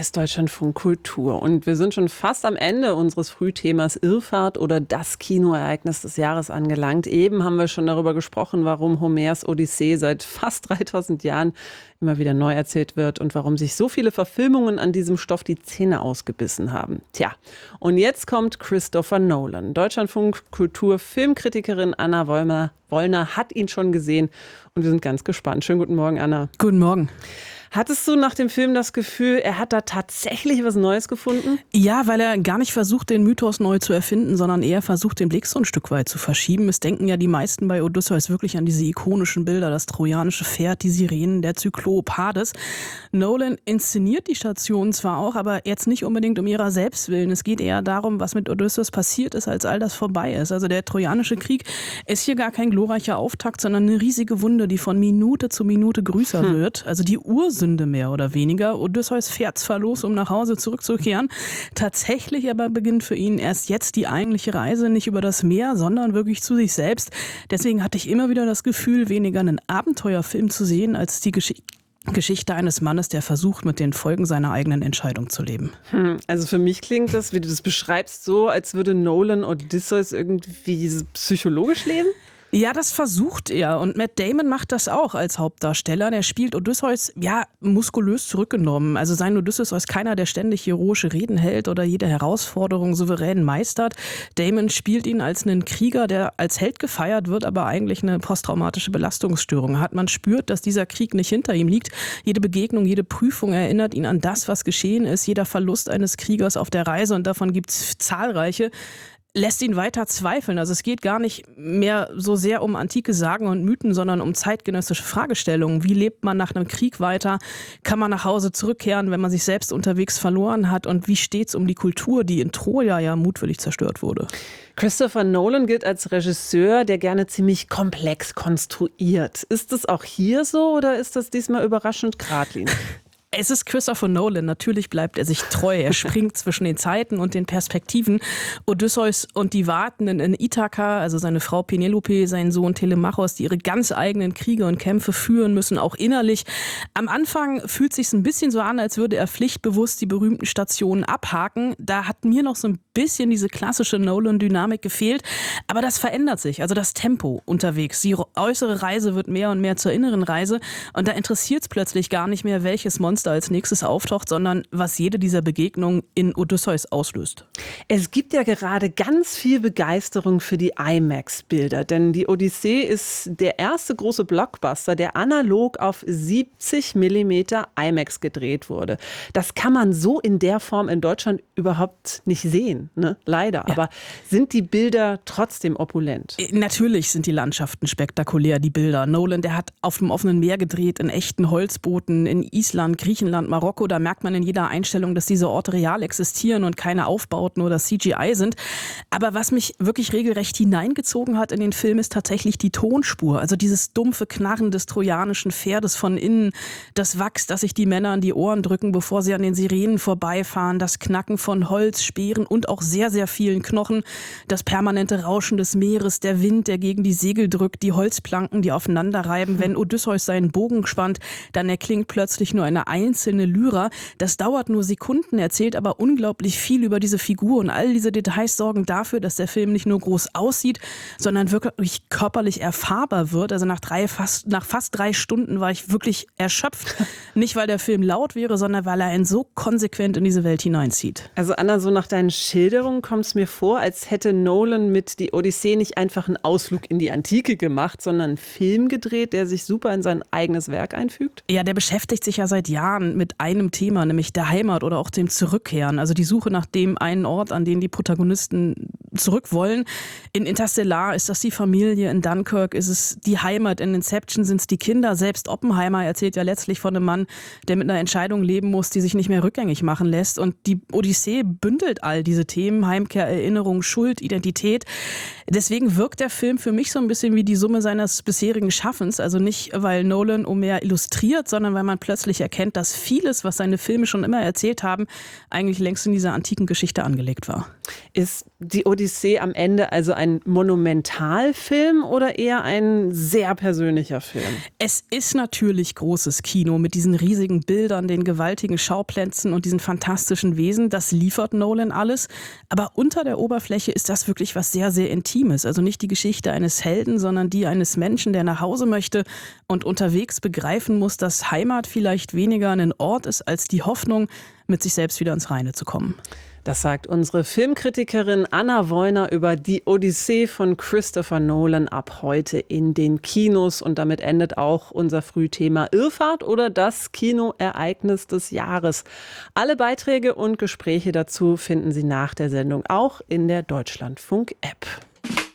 Westdeutschlandfunk Kultur. Und wir sind schon fast am Ende unseres Frühthemas Irrfahrt oder das Kinoereignis des Jahres angelangt. Eben haben wir schon darüber gesprochen, warum Homers Odyssee seit fast 3000 Jahren immer wieder neu erzählt wird und warum sich so viele Verfilmungen an diesem Stoff die Zähne ausgebissen haben. Tja, und jetzt kommt Christopher Nolan. Deutschlandfunk Kultur Filmkritikerin Anna Wollner hat ihn schon gesehen und wir sind ganz gespannt. Schönen guten Morgen, Anna. Guten Morgen. Hattest du nach dem Film das Gefühl, er hat da tatsächlich was Neues gefunden? Ja, weil er gar nicht versucht, den Mythos neu zu erfinden, sondern eher versucht, den Blick so ein Stück weit zu verschieben. Es denken ja die meisten bei Odysseus wirklich an diese ikonischen Bilder, das trojanische Pferd, die Sirenen, der Zyklop Hades. Nolan inszeniert die Station zwar auch, aber jetzt nicht unbedingt um ihrer selbst willen. Es geht eher darum, was mit Odysseus passiert ist, als all das vorbei ist. Also der Trojanische Krieg ist hier gar kein glorreicher Auftakt, sondern eine riesige Wunde, die von Minute zu Minute größer wird. Also die Ursünde mehr oder weniger. Odysseus fährt zwar los, um nach Hause zurückzukehren, tatsächlich aber beginnt für ihn erst jetzt die eigentliche Reise, nicht über das Meer, sondern wirklich zu sich selbst. Deswegen hatte ich immer wieder das Gefühl, weniger einen Abenteuerfilm zu sehen, als die Geschichte eines Mannes, der versucht, mit den Folgen seiner eigenen Entscheidung zu leben. Also für mich klingt das, wie du das beschreibst, so, als würde Nolan Odysseus irgendwie psychologisch leben? Ja, das versucht er und Matt Damon macht das auch als Hauptdarsteller. Der spielt Odysseus, ja, muskulös zurückgenommen. Also sein Odysseus ist keiner, der ständig heroische Reden hält oder jede Herausforderung souverän meistert. Damon spielt ihn als einen Krieger, der als Held gefeiert wird, aber eigentlich eine posttraumatische Belastungsstörung hat. Man spürt, dass dieser Krieg nicht hinter ihm liegt. Jede Begegnung, jede Prüfung erinnert ihn an das, was geschehen ist. Jeder Verlust eines Kriegers auf der Reise, und davon gibt es zahlreiche, lässt ihn weiter zweifeln. Also es geht gar nicht mehr so sehr um antike Sagen und Mythen, sondern um zeitgenössische Fragestellungen. Wie lebt man nach einem Krieg weiter? Kann man nach Hause zurückkehren, wenn man sich selbst unterwegs verloren hat? Und wie steht's um die Kultur, die in Troja ja mutwillig zerstört wurde? Christopher Nolan gilt als Regisseur, der gerne ziemlich komplex konstruiert. Ist das auch hier so oder ist das diesmal überraschend geradlinig? Es ist Christopher Nolan. Natürlich bleibt er sich treu. Er springt zwischen den Zeiten und den Perspektiven. Odysseus und die Wartenden in Ithaka, also seine Frau Penelope, sein Sohn Telemachos, die ihre ganz eigenen Kriege und Kämpfe führen müssen, auch innerlich. Am Anfang fühlt es sich ein bisschen so an, als würde er pflichtbewusst die berühmten Stationen abhaken. Da hat mir noch so ein bisschen diese klassische Nolan-Dynamik gefehlt. Aber das verändert sich. Also das Tempo unterwegs. Die äußere Reise wird mehr und mehr zur inneren Reise. Und da interessiert es plötzlich gar nicht mehr, welches Monster als nächstes auftaucht, sondern was jede dieser Begegnungen in Odysseus auslöst. Es gibt ja gerade ganz viel Begeisterung für die IMAX-Bilder, denn die Odyssee ist der erste große Blockbuster, der analog auf 70 mm IMAX gedreht wurde. Das kann man so in der Form in Deutschland überhaupt nicht sehen, ne? Leider. Ja. Aber sind die Bilder trotzdem opulent? Natürlich sind die Landschaften spektakulär, die Bilder. Nolan, der hat auf dem offenen Meer gedreht, in echten Holzbooten, in Island, Griechenland, Marokko. Da merkt man in jeder Einstellung, dass diese Orte real existieren und keine Aufbauten oder CGI sind. Aber was mich wirklich regelrecht hineingezogen hat in den Film, ist tatsächlich die Tonspur. Also dieses dumpfe Knarren des trojanischen Pferdes von innen, das Wachs, das sich die Männer an die Ohren drücken, bevor sie an den Sirenen vorbeifahren, das Knacken von Holz, Speeren und auch sehr, sehr vielen Knochen, das permanente Rauschen des Meeres, der Wind, der gegen die Segel drückt, die Holzplanken, die aufeinander reiben. Wenn Odysseus seinen Bogen spannt, dann erklingt plötzlich nur eine einzelne Lyra. Das dauert nur Sekunden, erzählt aber unglaublich viel über diese Figur, und all diese Details sorgen dafür, dass der Film nicht nur groß aussieht, sondern wirklich körperlich erfahrbar wird. Also nach fast 3 Stunden war ich wirklich erschöpft. Nicht, weil der Film laut wäre, sondern weil er einen so konsequent in diese Welt hineinzieht. Also Anna, so nach deinen Schilderungen kommt es mir vor, als hätte Nolan mit Die Odyssee nicht einfach einen Ausflug in die Antike gemacht, sondern einen Film gedreht, der sich super in sein eigenes Werk einfügt? Ja, der beschäftigt sich ja seit Jahren mit einem Thema, nämlich der Heimat oder auch dem Zurückkehren. Also die Suche nach dem einen Ort, an den die Protagonisten zurück wollen. In Interstellar ist das die Familie, in Dunkirk ist es die Heimat, in Inception sind es die Kinder. Selbst Oppenheimer erzählt ja letztlich von einem Mann, der mit einer Entscheidung leben muss, die sich nicht mehr rückgängig machen lässt. Und die Odyssee bündelt all diese Themen: Heimkehr, Erinnerung, Schuld, Identität. Deswegen wirkt der Film für mich so ein bisschen wie die Summe seines bisherigen Schaffens. Also nicht, weil Nolan Homer illustriert, sondern weil man plötzlich erkennt, dass vieles, was seine Filme schon immer erzählt haben, eigentlich längst in dieser antiken Geschichte angelegt war. Ist die Odyssee am Ende also ein Monumentalfilm oder eher ein sehr persönlicher Film? Es ist natürlich großes Kino mit diesen riesigen Bildern, den gewaltigen Schauplätzen und diesen fantastischen Wesen. Das liefert Nolan alles. Aber unter der Oberfläche ist das wirklich was sehr, sehr Intimes. Also nicht die Geschichte eines Helden, sondern die eines Menschen, der nach Hause möchte und unterwegs begreifen muss, dass Heimat vielleicht weniger ein Ort ist als die Hoffnung, mit sich selbst wieder ins Reine zu kommen. Das sagt unsere Filmkritikerin Anna Wollner über die Odyssee von Christopher Nolan ab heute in den Kinos. Und damit endet auch unser Frühthema Irrfahrt oder das Kinoereignis des Jahres. Alle Beiträge und Gespräche dazu finden Sie nach der Sendung auch in der Deutschlandfunk-App.